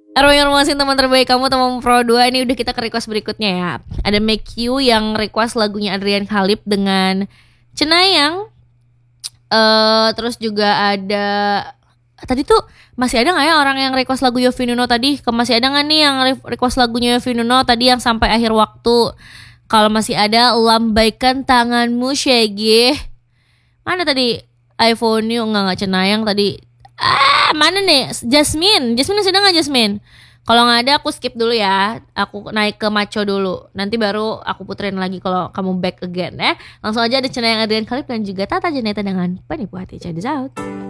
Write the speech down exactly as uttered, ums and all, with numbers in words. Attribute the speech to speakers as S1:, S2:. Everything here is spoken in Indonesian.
S1: Arwah yang rumasin teman terbaik kamu, teman Pro dua. Ini udah kita ke request berikutnya ya. Ada Make You yang request lagunya Adrian Khalib dengan Cenayang. uh, Terus juga ada, tadi tuh masih ada gak ya orang yang request lagu Yovie Nuno tadi? Ke masih ada gak nih yang request lagunya Yovie Nuno tadi yang sampai akhir waktu? Kalau masih ada, lambaikan tanganmu Shaggy. Mana tadi? iPhone You, enggak, enggak Cenayang tadi. Ah, mana nih? Jasmine. Jasmine masih ada gak Jasmine? Kalau nggak ada aku skip dulu ya. Aku naik ke Maco dulu. Nanti baru aku puterin lagi kalau kamu back again ya. Langsung aja ada Cenayang Adrian Khalib dan juga Tata Janeta dengan Penipu Hati. Check this out.